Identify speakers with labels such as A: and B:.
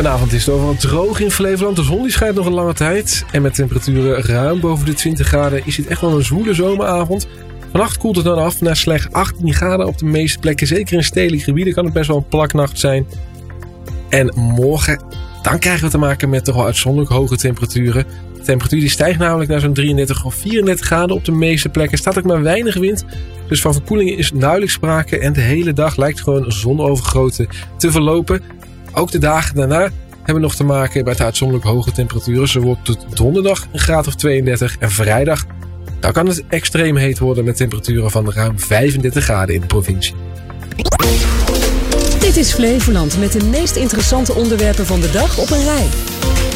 A: Vanavond is het overal droog in Flevoland. De zon die schijnt nog een lange tijd. En met temperaturen ruim boven de 20 graden is het echt wel een zwoele zomeravond. Vannacht koelt het dan af naar slechts 18 graden op de meeste plekken. Zeker in stedelijke gebieden kan het best wel een plaknacht zijn. En morgen, dan krijgen we te maken met toch wel uitzonderlijk hoge temperaturen. De temperatuur die stijgt namelijk naar zo'n 33 of 34 graden op de meeste plekken. Er staat ook maar weinig wind. Dus van verkoeling is nauwelijks sprake. En de hele dag lijkt gewoon zonovergoten te verlopen. Ook de dagen daarna hebben nog te maken met uitzonderlijk hoge temperaturen. Zo wordt het donderdag een graad of 32 en vrijdag dan kan het extreem heet worden met temperaturen van ruim 35 graden in de provincie.
B: Dit is Flevoland met de meest interessante onderwerpen van de dag op een rij.